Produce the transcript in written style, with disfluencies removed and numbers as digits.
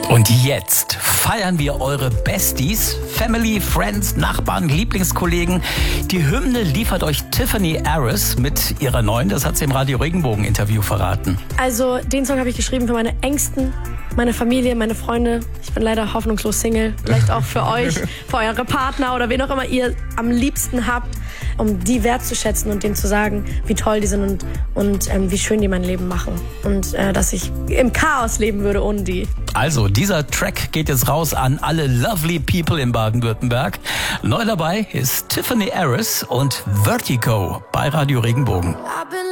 Und jetzt feiern wir eure Besties, Family, Friends, Nachbarn, Lieblingskollegen. Die Hymne liefert euch Tiffany Harris mit ihrer neuen, das hat sie im Radio Regenbogen-Interview verraten. Also den Song habe ich geschrieben für meine Ängsten, meine Familie, meine Freunde. Ich bin leider hoffnungslos Single. Vielleicht auch für euch, für eure Partner oder wen auch immer ihr am liebsten habt, um die wertzuschätzen und denen zu sagen, wie toll die sind und wie schön die mein Leben machen. Und dass ich im Chaos leben würde ohne die. Also, dieser Track geht jetzt raus an alle lovely people in Baden-Württemberg. Neu dabei ist Tiffany Harris und Vertigo bei Radio Regenbogen.